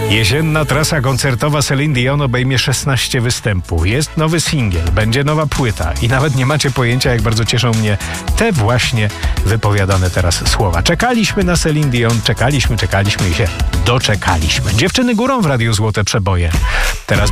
Jesienna trasa koncertowa Celine Dion obejmie 16 występów. Jest nowy singiel, będzie nowa płyta i nawet nie macie pojęcia, jak bardzo cieszą mnie te właśnie wypowiadane teraz słowa. Czekaliśmy na Celine Dion, czekaliśmy i się doczekaliśmy. Dziewczyny górą w Radiu Złote Przeboje. Teraz